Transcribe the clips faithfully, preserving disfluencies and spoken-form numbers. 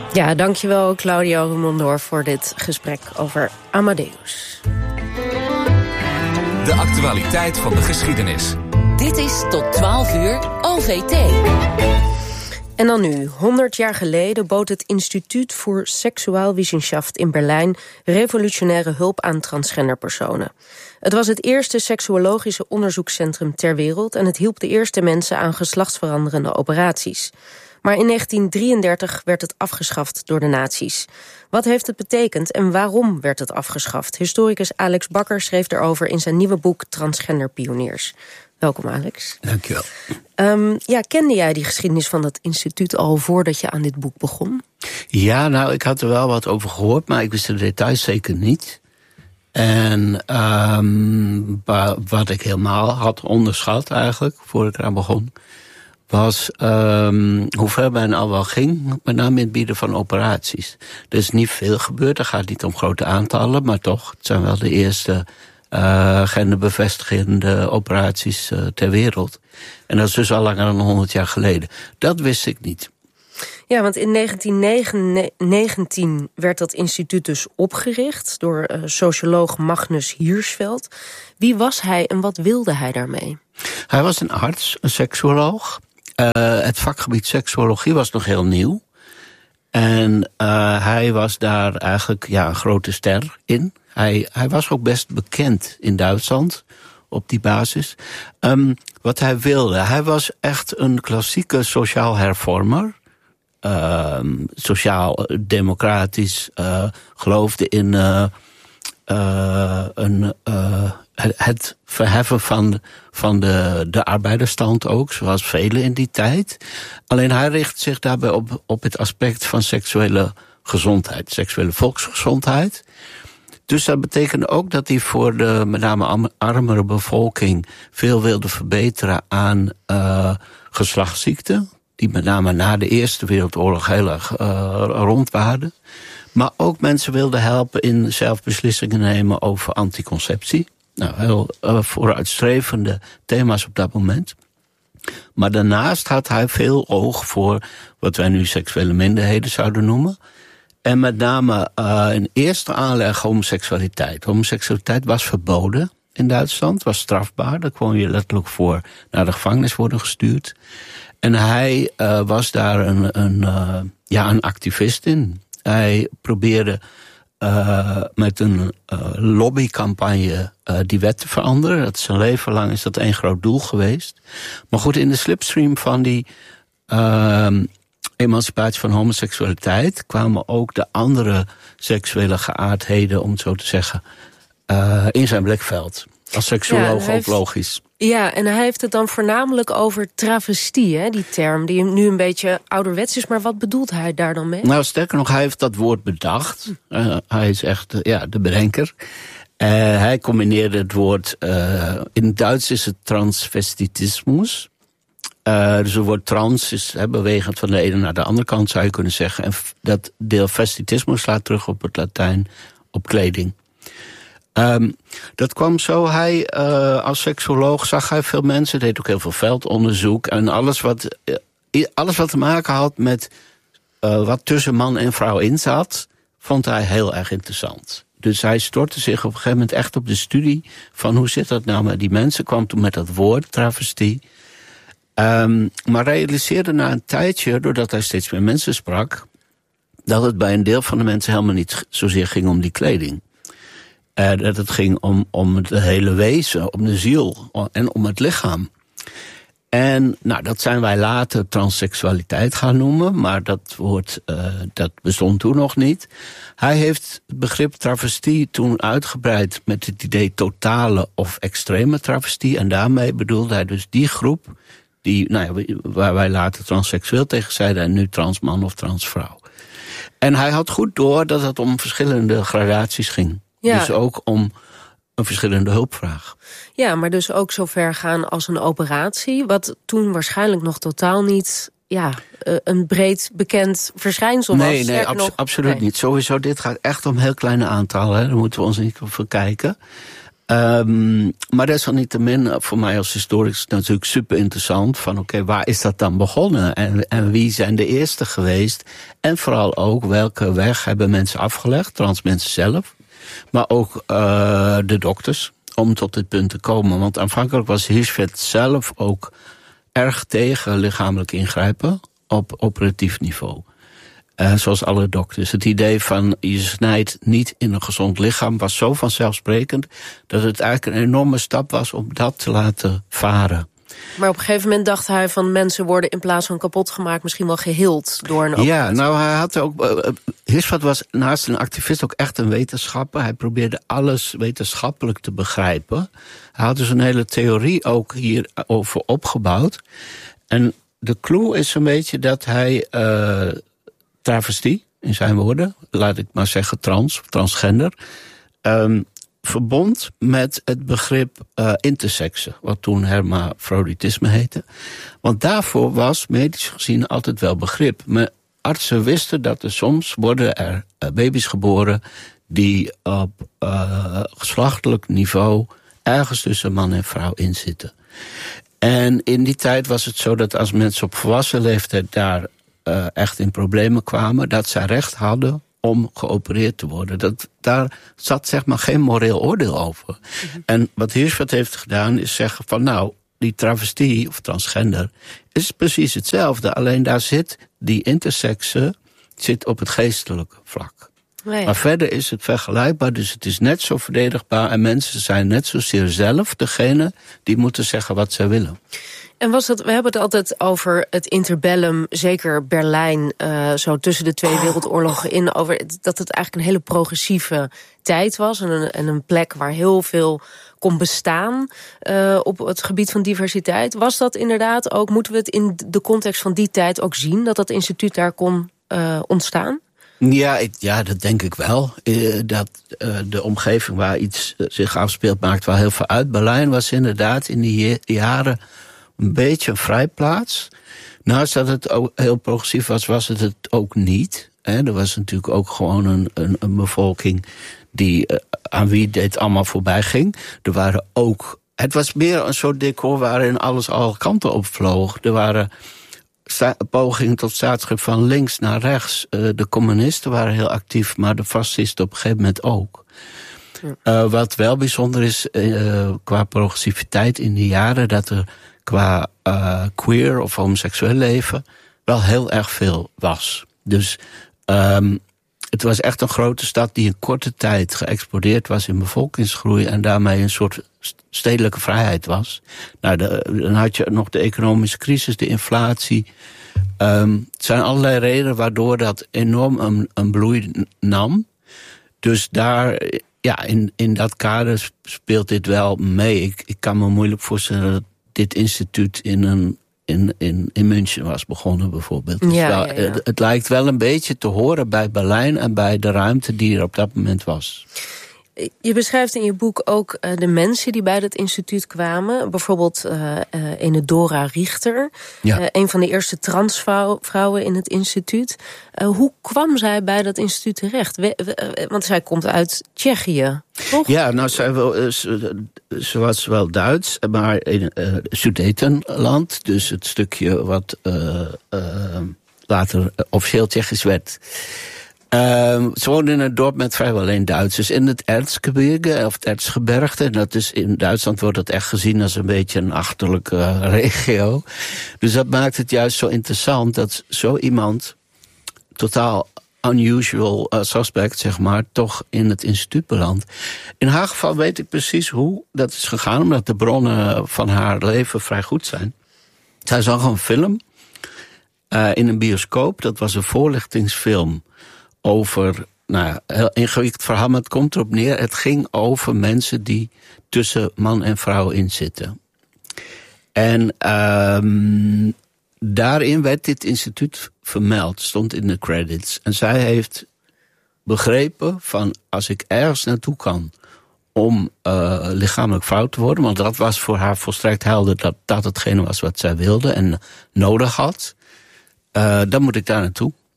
Ja, dankjewel Claudio Remondor voor dit gesprek over Amadeus. De actualiteit van de geschiedenis. Dit is tot twaalf uur O V T. En dan nu. honderd jaar geleden bood het Instituut voor Sexualwissenschaft in Berlijn revolutionaire hulp aan transgenderpersonen. Het was het eerste seksuologische onderzoekscentrum ter wereld en het hielp de eerste mensen aan geslachtsveranderende operaties. Maar in negentien drieëndertig werd het afgeschaft door de nazi's. Wat heeft het betekend en waarom werd het afgeschaft? Historicus Alex Bakker schreef erover in zijn nieuwe boek Transgenderpioniers. Welkom, Alex. Dank je wel. Um, ja, kende jij die geschiedenis van dat instituut al voordat je aan dit boek begon? Ja, nou, ik had er wel wat over gehoord, maar ik wist de details zeker niet. En um, wat ik helemaal had onderschat eigenlijk, voordat ik eraan begon, was um, hoe ver men al wel ging, met name in het bieden van operaties. Er is niet veel gebeurd, er gaat niet om grote aantallen, maar toch, het zijn wel de eerste uh, genderbevestigende operaties uh, ter wereld. En dat is dus al langer dan honderd jaar geleden. Dat wist ik niet. Ja, want in negentien negentien werd dat instituut dus opgericht door uh, socioloog Magnus Hirschfeld. Wie was hij en wat wilde hij daarmee? Hij was een arts, een seksuoloog. Uh, het vakgebied seksuologie was nog heel nieuw. En uh, hij was daar eigenlijk ja, een grote ster in. Hij, hij was ook best bekend in Duitsland op die basis. Um, wat hij wilde, hij was echt een klassieke sociaal hervormer. Uh, sociaal-democratisch, uh, geloofde in uh, uh, een, uh, het, het verheffen van, van de, de arbeidersstand ook, zoals velen in die tijd. Alleen hij richt zich daarbij op, op het aspect van seksuele gezondheid, seksuele volksgezondheid. Dus dat betekende ook dat hij voor de met name armere bevolking veel wilde verbeteren aan uh, geslachtsziekten, die met name na de Eerste Wereldoorlog heel erg uh, rond waren. Maar ook mensen wilden helpen in zelf beslissingen nemen over anticonceptie. Nou, heel uh, vooruitstrevende thema's op dat moment. Maar daarnaast had hij veel oog voor wat wij nu seksuele minderheden zouden noemen. En met name uh, in eerste aanleg homoseksualiteit. Homoseksualiteit was verboden in Duitsland, was strafbaar. Daar kon je letterlijk voor naar de gevangenis worden gestuurd. En hij uh, was daar een, een, uh, ja, een activist in. Hij probeerde uh, met een uh, lobbycampagne uh, die wet te veranderen. Dat zijn leven lang is dat één groot doel geweest. Maar goed, in de slipstream van die uh, emancipatie van homoseksualiteit kwamen ook de andere seksuele geaardheden, om het zo te zeggen, uh, in zijn blikveld. Als seksuoloog ja, ook logisch. Ja, en hij heeft het dan voornamelijk over travestie, hè, die term, die nu een beetje ouderwets is. Maar wat bedoelt hij daar dan mee? Nou, sterker nog, hij heeft dat woord bedacht. Uh, hij is echt uh, ja, de bedenker. Uh, hij combineerde het woord, uh, in het Duits is het transvestitismus. Uh, dus het woord trans is he, bewegend van de ene naar de andere kant, zou je kunnen zeggen. En dat deel vestitismus slaat terug op het Latijn, op kleding. Um, dat kwam zo, hij uh, als seksuoloog zag hij veel mensen, deed ook heel veel veldonderzoek. En alles wat, uh, alles wat te maken had met uh, wat tussen man en vrouw in zat, vond hij heel erg interessant. Dus hij stortte zich op een gegeven moment echt op de studie van hoe zit dat nou met die mensen. Kwam toen met dat woord, travestie. Um, maar realiseerde na een tijdje, doordat hij steeds meer mensen sprak, dat het bij een deel van de mensen helemaal niet zozeer ging om die kleding. Uh, dat het ging om, om het hele wezen, om de ziel en om het lichaam. En nou, dat zijn wij later transseksualiteit gaan noemen, maar dat woord uh, dat bestond toen nog niet. Hij heeft het begrip travestie toen uitgebreid met het idee totale of extreme travestie. En daarmee bedoelde hij dus die groep die, nou ja, waar wij later transseksueel tegen zeiden en nu transman of transvrouw. En hij had goed door dat het om verschillende gradaties ging. Ja. Dus ook om een verschillende hulpvraag. Ja, maar dus ook zo ver gaan als een operatie, wat toen waarschijnlijk nog totaal niet ja, een breed bekend verschijnsel was. Nee, nee, abso- nog, absoluut nee. niet. Sowieso, dit gaat echt om heel kleine aantallen. Hè. Daar moeten we ons niet voor kijken. Um, maar desalniettemin, voor mij als historicus natuurlijk super interessant. Van oké, okay, waar is dat dan begonnen? En, en wie zijn de eerste geweest? En vooral ook, welke weg hebben mensen afgelegd? Trans mensen zelf. Maar ook uh, de dokters, om tot dit punt te komen. Want aanvankelijk was Hirschfeld zelf ook erg tegen lichamelijk ingrijpen op operatief niveau. Uh, zoals alle dokters. Het idee van je snijdt niet in een gezond lichaam was zo vanzelfsprekend dat het eigenlijk een enorme stap was om dat te laten varen. Maar op een gegeven moment dacht hij van mensen worden in plaats van kapot gemaakt misschien wel geheeld door een operatie. Ja, nou hij had ook. Uh, Hirschfeld was naast een activist ook echt een wetenschapper. Hij probeerde alles wetenschappelijk te begrijpen. Hij had dus een hele theorie ook hierover opgebouwd. En de clue is een beetje dat hij uh, travestie, in zijn woorden, laat ik maar zeggen trans, transgender, um, verbond met het begrip uh, interseksen, wat toen hermafroditisme heette. Want daarvoor was medisch gezien altijd wel begrip. Maar artsen wisten dat er soms worden er uh, baby's geboren die op uh, geslachtelijk niveau ergens tussen man en vrouw in zitten. En in die tijd was het zo dat als mensen op volwassen leeftijd daar uh, echt in problemen kwamen, dat zij recht hadden om geopereerd te worden. Dat, daar zat zeg maar geen moreel oordeel over. Mm-hmm. En wat Hirschfeld heeft gedaan is zeggen van nou, die travestie of transgender is precies hetzelfde. Alleen daar zit die intersekse zit op het geestelijke vlak. Nee. Maar verder is het vergelijkbaar, dus het is net zo verdedigbaar en mensen zijn net zozeer zelf degene die moeten zeggen wat zij willen. En was dat, we hebben het altijd over het interbellum, zeker Berlijn, uh, zo tussen de twee wereldoorlogen in, over dat het eigenlijk een hele progressieve tijd was en een, en een plek waar heel veel kon bestaan uh, op het gebied van diversiteit. Was dat inderdaad ook, moeten we het in de context van die tijd ook zien, dat dat instituut daar kon uh, ontstaan? Ja, ik, ja, dat denk ik wel. Uh, dat uh, de omgeving waar iets uh, zich afspeelt maakt wel heel veel uit. Berlijn was inderdaad in die jaren een beetje een vrijplaats. Naast dat het ook heel progressief was, was het het ook niet. He, er was natuurlijk ook gewoon een, een, een bevolking die, uh, aan wie dit allemaal voorbij ging. Er waren ook, het was meer een soort decor waarin alles alle kanten op vloog. Er waren sta- pogingen tot staatsgreep van links naar rechts. Uh, de communisten waren heel actief, maar de fascisten op een gegeven moment ook. Uh, wat wel bijzonder is uh, qua progressiviteit in die jaren, dat er qua uh, queer of homoseksueel leven wel heel erg veel was. Dus um, het was echt een grote stad die in korte tijd geëxplodeerd was in bevolkingsgroei en daarmee een soort stedelijke vrijheid was. Nou, de, dan had je nog de economische crisis, de inflatie. Um, het zijn allerlei redenen waardoor dat enorm een, een bloei nam. Dus daar, ja, in, in dat kader speelt dit wel mee. Ik, ik kan me moeilijk voorstellen dat dit instituut in, een, in, in, in München was begonnen bijvoorbeeld. Dus ja, wel, ja, ja. Het, het lijkt wel een beetje te horen bij Berlijn en bij de ruimte die er op dat moment was. Je beschrijft in je boek ook uh, de mensen die bij dat instituut kwamen. Bijvoorbeeld uh, uh, ene Dora Richter. Ja. Uh, een van de eerste transvrouwen in het instituut. Uh, hoe kwam zij bij dat instituut terecht? We, we, uh, want zij komt uit Tsjechië, toch? Ja, nou, zij wel, ze, ze was wel Duits, maar in uh, Sudetenland. Dus het stukje wat uh, uh, later officieel Tsjechisch werd. Uh, ze woonde in een dorp met vrijwel alleen Duitsers in het Erzgebirge, of het Erzgebergte. En dat is, in Duitsland wordt dat echt gezien als een beetje een achterlijke uh, regio. Dus dat maakt het juist zo interessant dat zo iemand, totaal unusual uh, suspect, zeg maar, toch in het instituut belandt. In haar geval weet ik precies hoe dat is gegaan, omdat de bronnen van haar leven vrij goed zijn. Zij zag een film uh, in een bioscoop, dat was een voorlichtingsfilm over, nou, heel ingewikkeld verhaal, maar het komt erop neer. Het ging over mensen die tussen man en vrouw in zitten. En um, daarin werd dit instituut vermeld, stond in de credits. En zij heeft begrepen van, als ik ergens naartoe kan om uh, lichamelijk vrouw te worden, want dat was voor haar volstrekt helder dat dat hetgene was wat zij wilde en nodig had, uh, dan moet ik daar naartoe.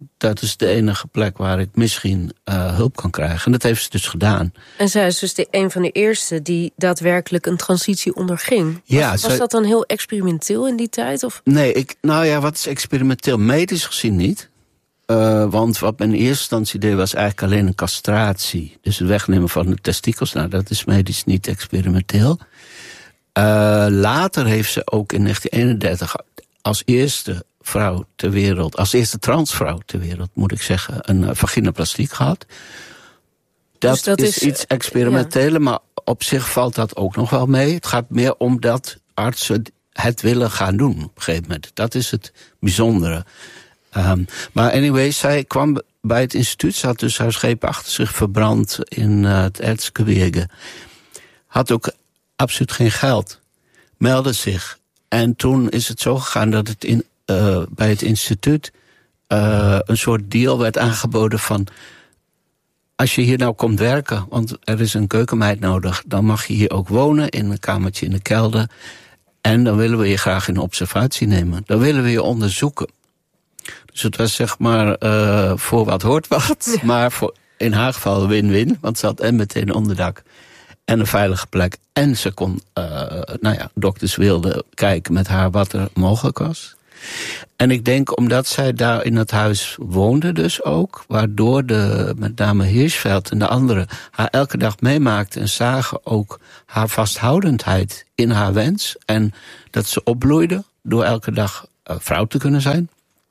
dat is de enige plek waar ik misschien uh, hulp kan krijgen. En dat heeft ze dus gedaan. En zij is dus de, een van de eerste die daadwerkelijk een transitie onderging. Ja, was, was zij... dat dan heel experimenteel in die tijd? Of? Nee, ik, nou ja, wat is experimenteel? Medisch gezien niet. Uh, want wat men in eerste instantie deed was eigenlijk alleen een castratie. Dus het wegnemen van de testikels. Nou, dat is medisch niet experimenteel. Uh, later heeft ze ook in negentien eenendertig als eerste vrouw ter wereld, als eerste transvrouw ter wereld, moet ik zeggen, een uh, vaginaplastiek gehad. Dat, dus dat is, is iets experimentele, ja. Maar op zich valt dat ook nog wel mee. Het gaat meer om dat artsen het willen gaan doen op een gegeven moment. Dat is het bijzondere. Um, maar anyway, zij kwam bij het instituut. Ze had dus haar scheep achter zich verbrand in uh, het Erzgebirge. Had ook absoluut geen geld. Meldde zich. En toen is het zo gegaan dat het in, uh, bij het instituut uh, een soort deal werd aangeboden van, als je hier nou komt werken, want er is een keukenmeid nodig, dan mag je hier ook wonen in een kamertje in de kelder. En dan willen we je graag in observatie nemen. Dan willen we je onderzoeken. Dus het was zeg maar uh, voor wat hoort wat. Ja. Maar voor, in haar geval win-win. Want ze had en meteen onderdak en een veilige plek. En ze kon, uh, nou ja, dokters wilden kijken met haar wat er mogelijk was. En ik denk omdat zij daar in het huis woonde dus ook, waardoor de, met name Hirschfeld en de anderen haar elke dag meemaakten en zagen ook haar vasthoudendheid in haar wens. En dat ze opbloeide door elke dag uh, vrouw te kunnen zijn.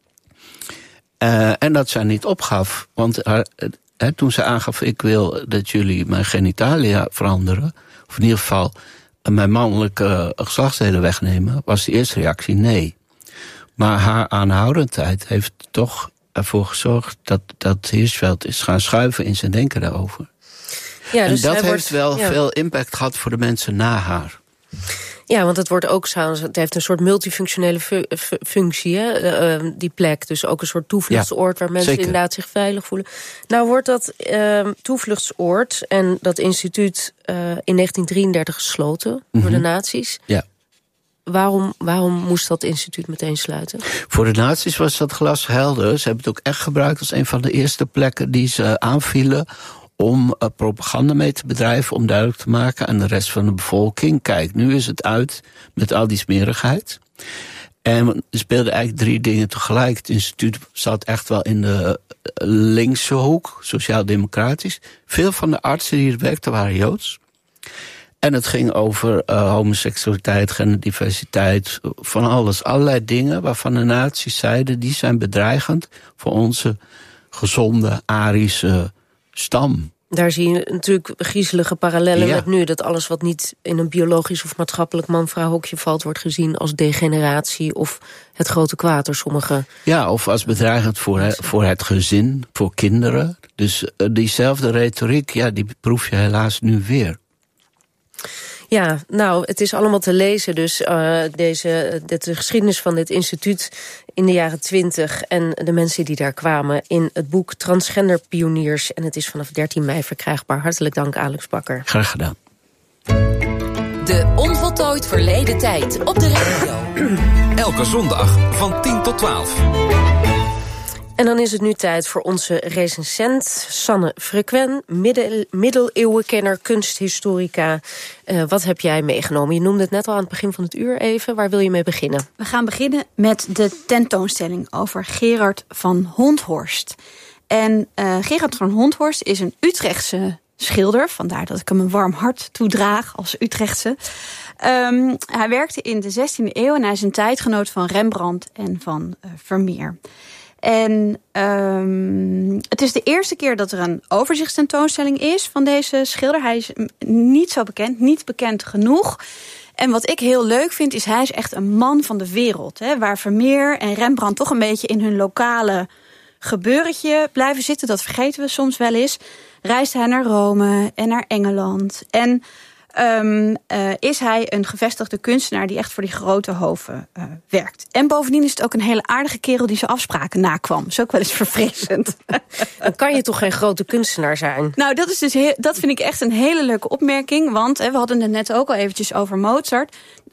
Uh, en dat zij niet opgaf, want haar, he, toen ze aangaf, ik wil dat jullie mijn genitalia veranderen, of in ieder geval mijn mannelijke geslachtsdelen wegnemen, was de eerste reactie nee. Maar haar aanhoudendheid heeft toch ervoor gezorgd dat, dat Hirschfeld is gaan schuiven in zijn denken daarover. Ja, dus en dat heeft wordt, wel ja. veel impact gehad voor de mensen na haar. Ja, want het wordt ook het heeft een soort multifunctionele fu- functie, hè, uh, die plek. Dus ook een soort toevluchtsoord ja, waar mensen zeker. inderdaad zich veilig voelen. Nou wordt dat uh, toevluchtsoord en dat instituut uh, in negentien drieëndertig gesloten mm-hmm. door de nazi's. Ja. Waarom, waarom moest dat instituut meteen sluiten? Voor de nazi's was dat glashelder. Ze hebben het ook echt gebruikt als een van de eerste plekken die ze aanvielen om uh, propaganda mee te bedrijven, om duidelijk te maken aan de rest van de bevolking, kijk, nu is het uit met al die smerigheid. En er speelden eigenlijk drie dingen tegelijk. Het instituut zat echt wel in de linkse hoek, sociaal-democratisch. Veel van de artsen die er werkten waren Joods. En het ging over uh, homoseksualiteit, genderdiversiteit, van alles. Allerlei dingen waarvan de nazi's zeiden, die zijn bedreigend voor onze gezonde, arische stam. Daar zie je natuurlijk griezelige parallellen ja. met nu. Dat alles wat niet in een biologisch of maatschappelijk man-vrouw hokje valt, wordt gezien als degeneratie of het grote kwaad door sommigen. Ja, of als bedreigend voor, he, voor het gezin, voor kinderen. Dus uh, diezelfde retoriek, ja, die proef je helaas nu weer. Ja, nou, het is allemaal te lezen dus, uh, deze, de, de geschiedenis van dit instituut in de jaren twintig en de mensen die daar kwamen in het boek Transgender Pioniers. En het is vanaf dertien mei verkrijgbaar. Hartelijk dank, Alex Bakker. Graag gedaan. De onvoltooid verleden tijd op de radio. Elke zondag van tien tot twaalf. En dan is het nu tijd voor onze recensent Sanne Frequen, middel, middeleeuwenkenner, kunsthistorica. Uh, wat heb jij meegenomen? Je noemde het net al aan het begin van het uur even. Waar wil je mee beginnen? We gaan beginnen met de tentoonstelling over Gerard van Honthorst. En uh, Gerard van Honthorst is een Utrechtse schilder. Vandaar dat ik hem een warm hart toedraag als Utrechtse. Um, hij werkte in de zestiende eeuw en hij is een tijdgenoot van Rembrandt en van uh, Vermeer. En um, het is de eerste keer dat er een overzichtstentoonstelling is van deze schilder. Hij is niet zo bekend, niet bekend genoeg. En wat ik heel leuk vind, is hij is echt een man van de wereld. Hè, waar Vermeer en Rembrandt toch een beetje in hun lokale gebeurtje blijven zitten. Dat vergeten we soms wel eens. Reist hij naar Rome en naar Engeland. En Um, uh, is hij een gevestigde kunstenaar die echt voor die grote hoven uh, werkt. En bovendien is het ook een hele aardige kerel die zijn afspraken nakwam. Dat is ook wel eens verfrissend. Dan kan je toch geen grote kunstenaar zijn? Nou, dat, is dus heel, dat vind ik echt een hele leuke opmerking. Want hè, we hadden het net ook al eventjes over Mozart.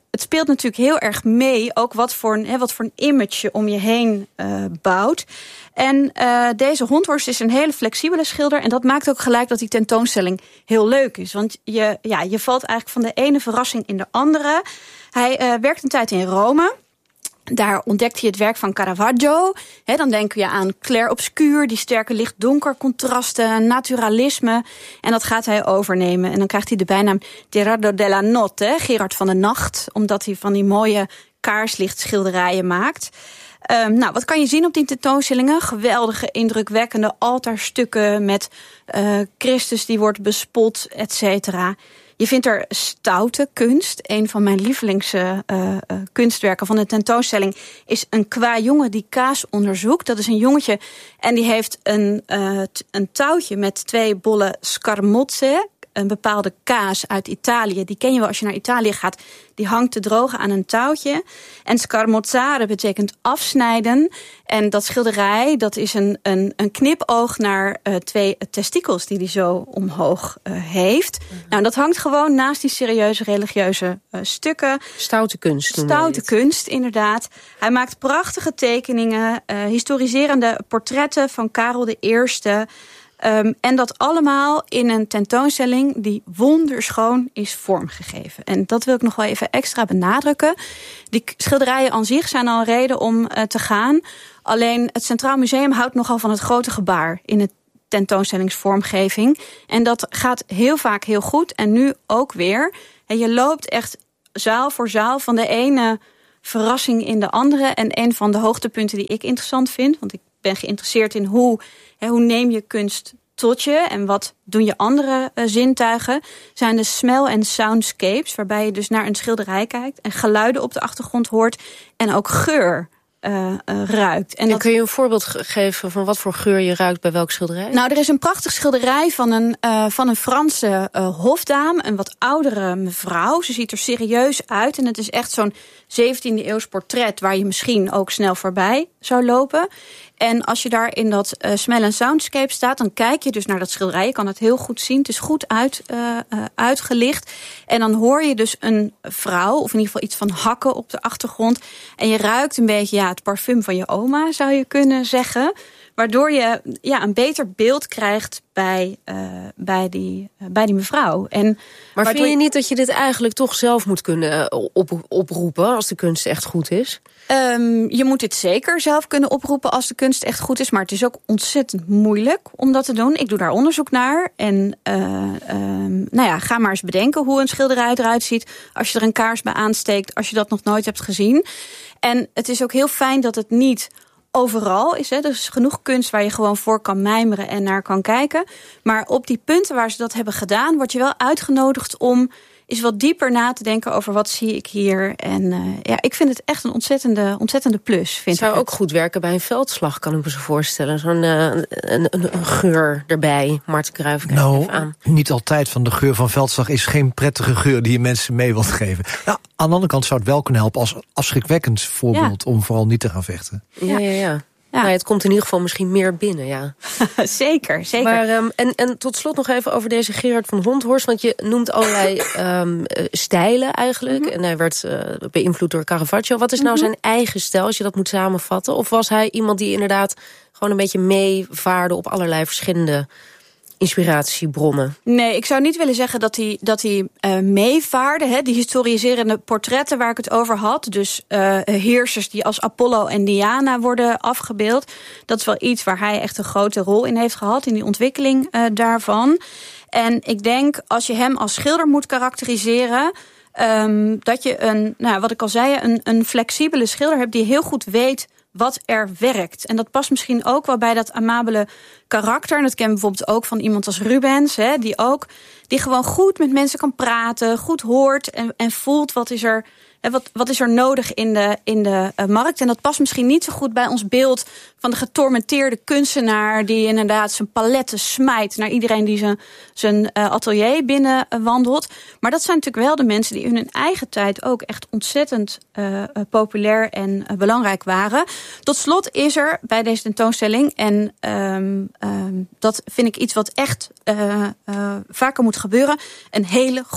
het speelt natuurlijk heel erg mee, ook wat voor een, hè, wat voor een image je om je heen uh, bouwt. En uh, deze Honthorst is een hele flexibele schilder. En dat maakt ook gelijk dat die tentoonstelling heel leuk is. Want je, ja, je valt eigenlijk van de ene verrassing in de andere. Hij uh, werkt een tijd in Rome. Daar ontdekt hij het werk van Caravaggio. He, dan denk je aan clair-obscuur, die sterke licht-donker contrasten, naturalisme. En dat gaat hij overnemen. En dan krijgt hij de bijnaam Gerardo della Notte, Gerard van de Nacht, omdat hij van die mooie kaarslichtschilderijen maakt. Um, nou, wat kan je zien op die tentoonstellingen? Geweldige, indrukwekkende altaarstukken met uh, Christus die wordt bespot, et cetera. Je vindt er stoute kunst. Een van mijn lievelings uh, uh, kunstwerken van de tentoonstelling is een kwajongen die kaas onderzoekt. Dat is een jongetje en die heeft een, uh, t- een touwtje met twee bolle scamorze, een bepaalde kaas uit Italië. Die ken je wel als je naar Italië gaat. Die hangt te drogen aan een touwtje. En scarmozzare betekent afsnijden. En dat schilderij, dat is een, een, een knipoog naar uh, twee testikels die hij zo omhoog uh, heeft. Mm-hmm. Nou, dat hangt gewoon naast die serieuze religieuze uh, stukken. Stoute kunst. Stoute kunst, inderdaad. Hij maakt prachtige tekeningen, uh, historiserende portretten van Karel de Eerste. Um, en dat allemaal in een tentoonstelling die wonderschoon is vormgegeven. En dat wil ik nog wel even extra benadrukken. Die schilderijen aan zich zijn al een reden om uh, te gaan. Alleen het Centraal Museum houdt nogal van het grote gebaar in het tentoonstellingsvormgeving. En dat gaat heel vaak heel goed. En nu ook weer. En je loopt echt zaal voor zaal van de ene verrassing in de andere. En een van de hoogtepunten die ik interessant vind, want ik ben geïnteresseerd in hoe, hè, hoe neem je kunst tot je en wat doen je andere uh, zintuigen, zijn de smell- en soundscapes, waarbij je dus naar een schilderij kijkt en geluiden op de achtergrond hoort en ook geur uh, uh, ruikt. En, en dat... kun je een voorbeeld geven van wat voor geur je ruikt bij welk schilderij? Nou, er is een prachtig schilderij van een, uh, van een Franse uh, hofdame, een wat oudere mevrouw. Ze ziet er serieus uit en het is echt zo'n zeventiende eeuws portret waar je misschien ook snel voorbij zou lopen. En als je daar in dat uh, smell- en soundscape staat, dan kijk je dus naar dat schilderij. Je kan het heel goed zien. Het is goed uit, uh, uh, uitgelicht. En dan hoor je dus een vrouw, of in ieder geval iets van hakken op de achtergrond. En je ruikt een beetje ja, het parfum van je oma, zou je kunnen zeggen. Waardoor je ja, een beter beeld krijgt bij, uh, bij, die, uh, bij die mevrouw. En maar vind je niet dat je dit eigenlijk toch zelf moet kunnen op, oproepen als de kunst echt goed is? Um, je moet dit zeker zelf kunnen oproepen als de kunst echt goed is. Maar het is ook ontzettend moeilijk om dat te doen. Ik doe daar onderzoek naar. En uh, um, nou ja, ga maar eens bedenken hoe een schilderij eruit ziet als je er een kaars bij aansteekt, als je dat nog nooit hebt gezien. En het is ook heel fijn dat het niet overal is. Hè. Er is genoeg kunst waar je gewoon voor kan mijmeren en naar kan kijken. Maar op die punten waar ze dat hebben gedaan, word je wel uitgenodigd om eens wat dieper na te denken over wat zie ik hier. En uh, ja, ik vind het echt een ontzettende, ontzettende plus. Vind het zou ik ook goed werken bij een veldslag, kan ik me zo voorstellen. Zo'n uh, een, een, een geur erbij. Marten Kruijf, kijk nou, even aan. Niet altijd van de geur van veldslag is geen prettige geur die je mensen mee wilt geven. Nou, aan de andere kant zou het wel kunnen helpen als afschrikwekkend voorbeeld ja. om vooral niet te gaan vechten. Ja, ja, ja. Ja. Nou, het komt in ieder geval misschien meer binnen, ja. zeker, zeker. Maar, um, en, en tot slot nog even over deze Gerard van Honthorst. Want je noemt allerlei um, stijlen eigenlijk. Mm-hmm. En hij werd uh, beïnvloed door Caravaggio. Wat is nou mm-hmm. zijn eigen stijl, als je dat moet samenvatten? Of was hij iemand die inderdaad gewoon een beetje meevaarde op allerlei verschillende inspiratiebronnen? Nee, ik zou niet willen zeggen dat hij, dat hij uh, meevaarde. Hè, die historiserende portretten waar ik het over had. Dus uh, heersers die als Apollo en Diana worden afgebeeld. Dat is wel iets waar hij echt een grote rol in heeft gehad. In die ontwikkeling uh, daarvan. En ik denk, als je hem als schilder moet karakteriseren, Um, dat je een, nou, wat ik al zei, een, een flexibele schilder hebt die heel goed weet wat er werkt. En dat past misschien ook wel bij dat amabele karakter. En dat ken je bijvoorbeeld ook van iemand als Rubens, hè, die ook die gewoon goed met mensen kan praten, goed hoort en, en voelt wat is er, hè, wat, wat is er nodig in de, in de uh, markt. En dat past misschien niet zo goed bij ons beeld van de getormenteerde kunstenaar die inderdaad zijn paletten smijt naar iedereen die zijn, zijn uh, atelier binnenwandelt. Maar dat zijn natuurlijk wel de mensen die in hun eigen tijd ook echt ontzettend uh, populair en uh, belangrijk waren. Tot slot is er bij deze tentoonstelling, en um, um, dat vind ik iets wat echt uh, uh, vaker moet gebeuren, een hele goede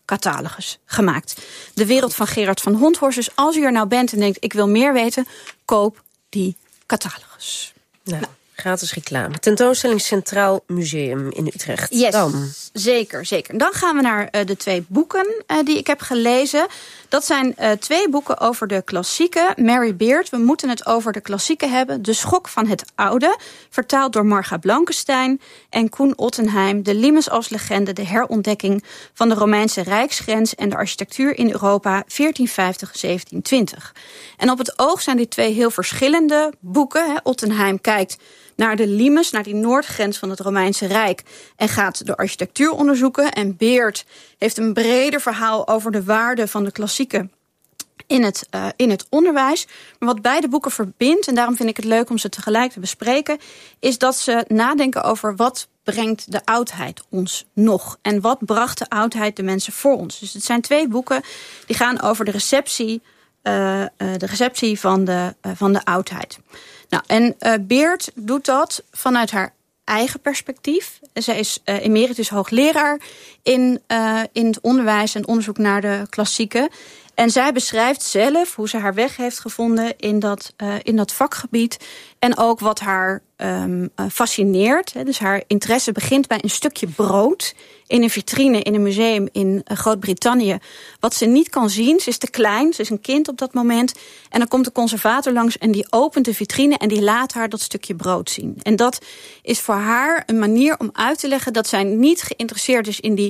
catalogus gemaakt. De wereld van Gerard van Honthorst. Dus als u er nou bent en denkt, ik wil meer weten, koop die catalogus. Nou, nou. Gratis reclame. Tentoonstelling Centraal Museum in Utrecht. Yes, Dan. zeker, zeker. Dan gaan we naar uh, de twee boeken uh, die ik heb gelezen. Dat zijn uh, twee boeken over de klassieken. Mary Beard, we moeten het over de klassieken hebben. De Schok van het Oude, vertaald door Marga Blankenstein. En Koen Ottenheim, de Limes als legende, de herontdekking van de Romeinse rijksgrens en de architectuur in Europa veertien vijftig tot zeventien twintig. En op het oog zijn die twee heel verschillende boeken. Hè. Ottenheim kijkt naar de Limes, naar die noordgrens van het Romeinse Rijk, en gaat de architectuur onderzoeken. En Beard heeft een breder verhaal over de waarde van de klassieken in het, uh, in het onderwijs. Maar wat beide boeken verbindt, en daarom vind ik het leuk om ze tegelijk te bespreken, is dat ze nadenken over wat brengt de oudheid ons nog. En wat bracht de oudheid de mensen voor ons. Dus het zijn twee boeken die gaan over de receptie, uh, uh, de receptie van de, uh, van de oudheid. Nou, en uh, Beard doet dat vanuit haar eigen perspectief. Zij is uh, emeritus hoogleraar in, uh, in het onderwijs en onderzoek naar de klassieken. En zij beschrijft zelf hoe ze haar weg heeft gevonden in dat, uh, in dat vakgebied. En ook wat haar um, uh, fascineert. Hè. Dus haar interesse begint bij een stukje brood in een vitrine in een museum in uh, Groot-Brittannië. Wat ze niet kan zien, ze is te klein, ze is een kind op dat moment. En dan komt de conservator langs en die opent de vitrine en die laat haar dat stukje brood zien. En dat is voor haar een manier om uit te leggen dat zij niet geïnteresseerd is in die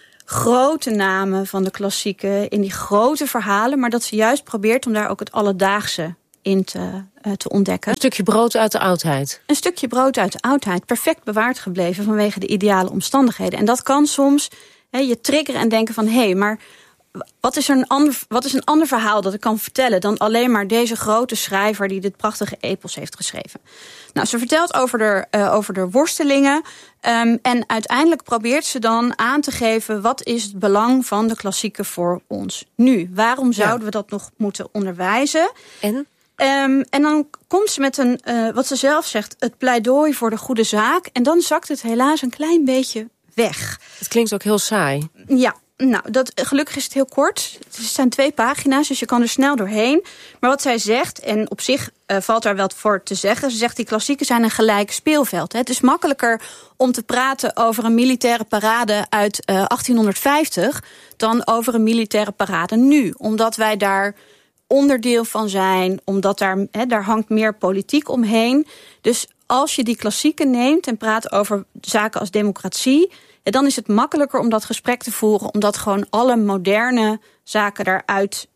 grote namen van de klassieken, in die grote verhalen, maar dat ze juist probeert om daar ook het alledaagse in te, uh, te ontdekken. Een stukje brood uit de oudheid. Een stukje brood uit de oudheid, perfect bewaard gebleven vanwege de ideale omstandigheden. En dat kan soms he, je triggeren en denken van, hé, hey, maar wat is, er een ander, wat is een ander verhaal dat ik kan vertellen dan alleen maar deze grote schrijver die dit prachtige epos heeft geschreven? Nou, ze vertelt over de, uh, over de worstelingen. Um, en uiteindelijk probeert ze dan aan te geven wat is het belang van de klassieken voor ons nu? Waarom zouden ja. we dat nog moeten onderwijzen? En? Um, en dan komt ze met een, uh, wat ze zelf zegt, het pleidooi voor de goede zaak. En dan zakt het helaas een klein beetje weg. Het klinkt ook heel saai. Ja. Nou, dat, gelukkig is het heel kort. Het zijn twee pagina's, dus je kan er snel doorheen. Maar wat zij zegt, en op zich uh, valt daar wel voor te zeggen, ze zegt die klassieken zijn een gelijk speelveld. Hè. Het is makkelijker om te praten over een militaire parade uit uh, achttienhonderdvijftig dan over een militaire parade nu. Omdat wij daar onderdeel van zijn, omdat daar, hè, daar hangt meer politiek omheen. Dus als je die klassieken neemt en praat over zaken als democratie, en dan is het makkelijker om dat gesprek te voeren, omdat gewoon alle moderne zaken daaruit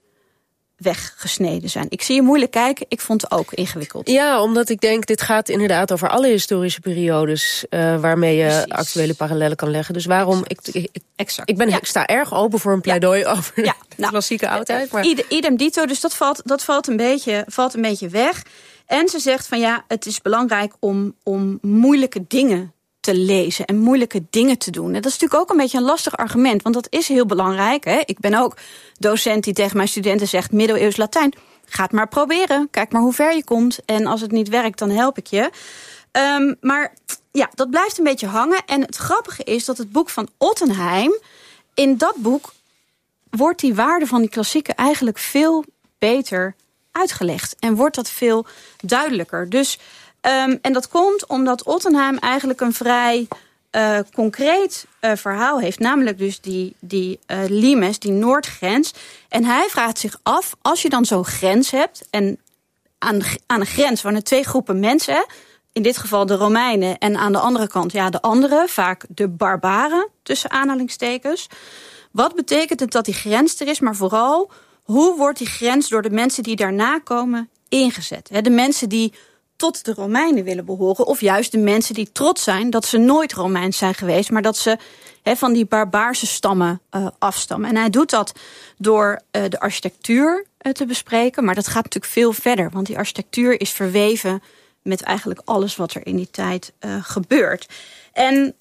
weggesneden zijn. Ik zie je moeilijk kijken, ik vond het ook ingewikkeld. Ja, omdat ik denk, dit gaat inderdaad over alle historische periodes uh, waarmee je Precies. actuele parallellen kan leggen. Dus waarom, ik, ik, ik, exact. ik, ben, ja. ik sta erg open voor een pleidooi ja. over ja. de nou, klassieke oudheid. Maar idem dito, dus dat valt, dat valt, een beetje, valt een beetje weg. En ze zegt van ja, het is belangrijk om, om moeilijke dingen te lezen en moeilijke dingen te doen. En dat is natuurlijk ook een beetje een lastig argument, want dat is heel belangrijk. Hè? Ik ben ook docent die tegen mijn studenten zegt middeleeuws Latijn. Ga het maar proberen, kijk maar hoe ver je komt. En als het niet werkt, dan help ik je. Um, maar ja, dat blijft een beetje hangen. En het grappige is dat het boek van Ottenheim, in dat boek wordt die waarde van die klassieken eigenlijk veel beter uitgelegd. En wordt dat veel duidelijker. Dus Um, en dat komt omdat Ottenheim eigenlijk een vrij uh, concreet uh, verhaal heeft. Namelijk dus die, die uh, limes, die noordgrens. En hij vraagt zich af, als je dan zo'n grens hebt, en aan, aan een grens waren er twee groepen mensen, in dit geval de Romeinen, en aan de andere kant ja, de anderen, vaak de barbaren, tussen aanhalingstekens. Wat betekent het dat die grens er is, maar vooral, hoe wordt die grens door de mensen die daarna komen ingezet? He, de mensen die tot de Romeinen willen behoren, of juist de mensen die trots zijn dat ze nooit Romeins zijn geweest, maar dat ze he, van die barbaarse stammen uh, afstammen. En hij doet dat door uh, de architectuur uh, te bespreken, maar dat gaat natuurlijk veel verder, want die architectuur is verweven met eigenlijk alles wat er in die tijd uh, gebeurt. En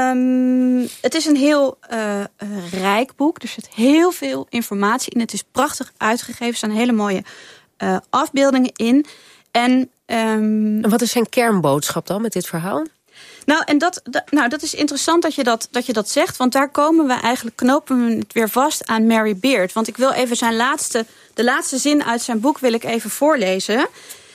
um, het is een heel uh, uh, rijk boek, er zit heel veel informatie in. Het is prachtig uitgegeven, er staan hele mooie uh, afbeeldingen in. En Um, en wat is zijn kernboodschap dan met dit verhaal? Nou, en dat, dat, nou, dat is interessant dat je dat, dat je dat zegt. Want daar komen we eigenlijk, knopen we het weer vast aan Mary Beard. Want ik wil even zijn laatste, de laatste zin uit zijn boek wil ik even voorlezen.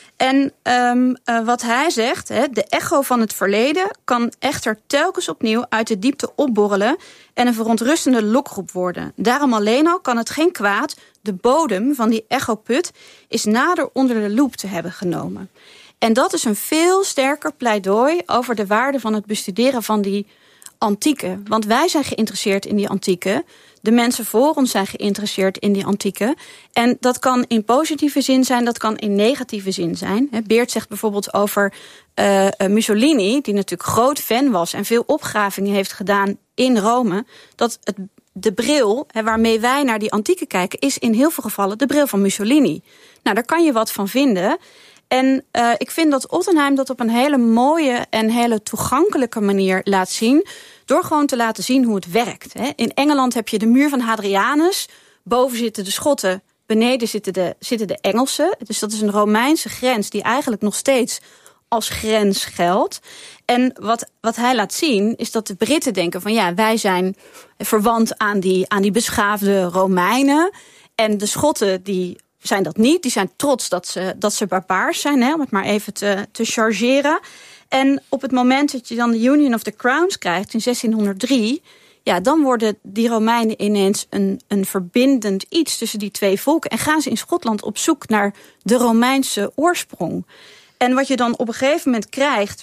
En um, uh, wat hij zegt, hè, de echo van het verleden kan echter telkens opnieuw uit de diepte opborrelen en een verontrustende lokroep worden. Daarom alleen al kan het geen kwaad de bodem van die echoput is nader onder de loep te hebben genomen. En dat is een veel sterker pleidooi over de waarde van het bestuderen van die antieke. Want wij zijn geïnteresseerd in die antieke. De mensen voor ons zijn geïnteresseerd in die antieke. En dat kan in positieve zin zijn, dat kan in negatieve zin zijn. Beert zegt bijvoorbeeld over uh, Mussolini, die natuurlijk groot fan was en veel opgravingen heeft gedaan in Rome, dat het, de bril hè, waarmee wij naar die antieke kijken is in heel veel gevallen de bril van Mussolini. Nou, daar kan je wat van vinden. En uh, ik vind dat Ottenheim dat op een hele mooie en hele toegankelijke manier laat zien, door gewoon te laten zien hoe het werkt. Hè. In Engeland heb je de muur van Hadrianus. Boven zitten de Schotten, beneden zitten de, zitten de Engelsen. Dus dat is een Romeinse grens die eigenlijk nog steeds als grens geldt. En wat, wat hij laat zien is dat de Britten denken van ja, wij zijn verwant aan die, aan die beschaafde Romeinen. En de Schotten die zijn dat niet. Die zijn trots dat ze, dat ze barbaars zijn, hè, om het maar even te, te chargeren. En op het moment dat je dan de Union of the Crowns krijgt in zestienhonderddrie, ja, dan worden die Romeinen ineens een, een verbindend iets tussen die twee volken en gaan ze in Schotland op zoek naar de Romeinse oorsprong. En wat je dan op een gegeven moment krijgt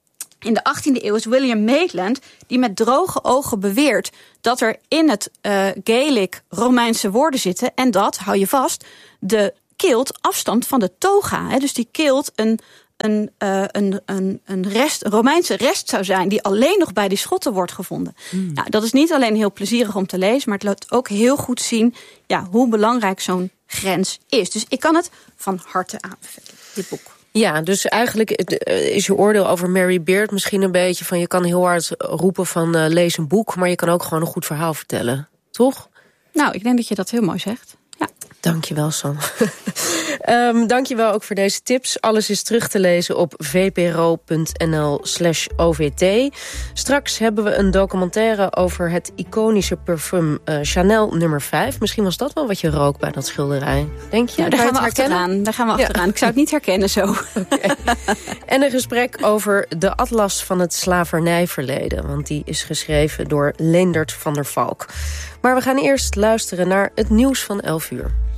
in de achttiende eeuw is William Maitland, die met droge ogen beweert dat er in het uh, Gaelic Romeinse woorden zitten en dat, hou je vast, de kilt afstamt van de toga. Hè, dus die kilt een Een, uh, een, een, een, rest, een Romeinse rest zou zijn die alleen nog bij die Schotten wordt gevonden. Mm. Nou, dat is niet alleen heel plezierig om te lezen, maar het laat ook heel goed zien ja, hoe belangrijk zo'n grens is. Dus ik kan het van harte aanbevelen, dit boek. Ja, dus eigenlijk is je oordeel over Mary Beard misschien een beetje van je kan heel hard roepen van uh, lees een boek, maar je kan ook gewoon een goed verhaal vertellen, toch? Nou, ik denk dat je dat heel mooi zegt. Ja. Dankjewel, San. um, dankjewel ook voor deze tips. Alles is terug te lezen op vpro.nl slash ovt. Straks hebben we een documentaire over het iconische parfum uh, Chanel nummer vijf. Misschien was dat wel wat je rook bij dat schilderij. Denk je? Ja, daar, gaan we achteraan. daar gaan we achteraan. Ja. Ik zou het niet herkennen zo. Okay. En een gesprek over de atlas van het slavernijverleden. Want die is geschreven door Leendert van der Valk. Maar we gaan eerst luisteren naar het nieuws van elf uur.